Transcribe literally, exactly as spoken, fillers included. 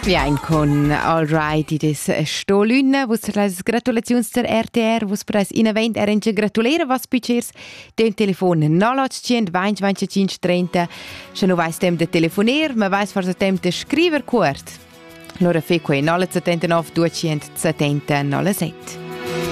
Bien con All Right in des Stolüne, wo es Gratulations der R T R, wo es bereits in event er inge gratulieren was pitchers den Telefon nalotschend vinte venticinque trenta se no vais tem de telefonier, ma vais forse tem de scriver cuort. Lora fe quei nolle settantanove duecentsettanta nolle set.